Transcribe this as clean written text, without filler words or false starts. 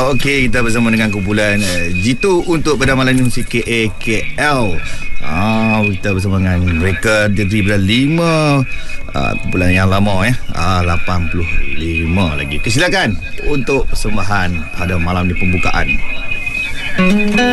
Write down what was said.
Okey, kita bersama dengan kumpulan Jitu untuk pada malam ini CKA KL. Kita bersama dengan mereka daripada 5 kumpulan yang lama 85 lagi. Silakan untuk persembahan pada malam ni pembukaan.